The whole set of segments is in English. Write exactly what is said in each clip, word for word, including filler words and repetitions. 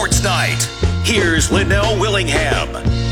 Sports Night. Here's Linnell Willingham.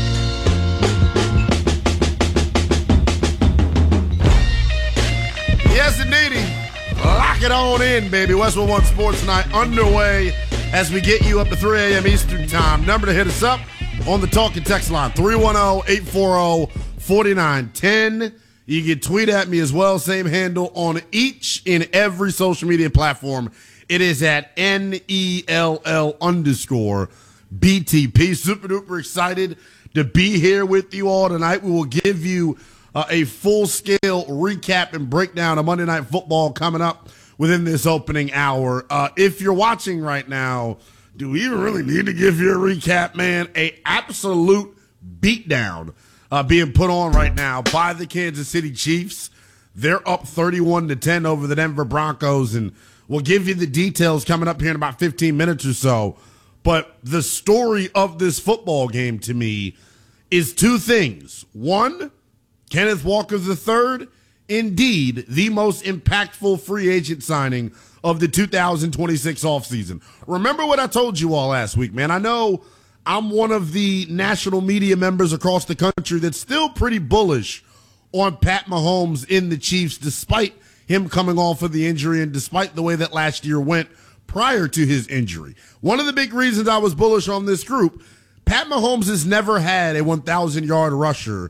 Yes, indeedy. Lock it on in, baby. Westwood One Sports Night underway as we get you up to three a.m. Eastern Time. Number to hit us up on the talk and text line, three one zero, eight four zero, four nine one zero. You can tweet at me as well, same handle on each and every social media platform. It is at N E L L underscore B T P. Super duper excited to be here with you all tonight. We will give you uh, a full-scale recap and breakdown of Monday Night Football coming up within this opening hour. Uh, if you're watching right now, do we even really need to give you a recap, man? A absolute beatdown uh, being put on right now by the Kansas City Chiefs. They're up thirty-one to ten over the Denver Broncos, and we'll give you the details coming up here in about fifteen minutes or so. But the story of this football game to me is two things. One, Kenneth Walker the third, indeed the most impactful free agent signing of the two thousand twenty-six offseason. Remember what I told you all last week, man. I know I'm one of the national media members across the country that's still pretty bullish on Pat Mahomes in the Chiefs, despite him coming off of the injury and despite the way that last year went prior to his injury. One of the big reasons I was bullish on this group, Pat Mahomes has never had a one thousand yard rusher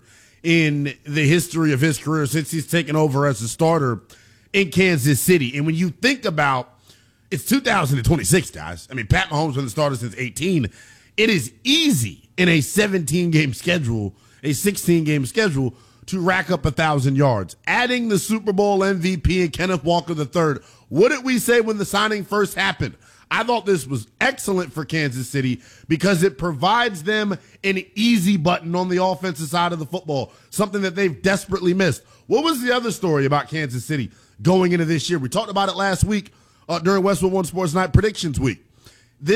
in the history of his career since he's taken over as a starter in Kansas City. And when you think about, it's two thousand twenty-six, guys. I mean, Pat Mahomes been the starter since eighteen. It is easy in a seventeen game schedule, a sixteen game schedule, to rack up one thousand yards. Adding the Super Bowl M V P and Kenneth Walker the third, what did we say when the signing first happened? I thought this was excellent for Kansas City because it provides them an easy button on the offensive side of the football, something that they've desperately missed. What was the other story about Kansas City going into this year? We talked about it last week uh, during Westwood One Sports Night Predictions Week.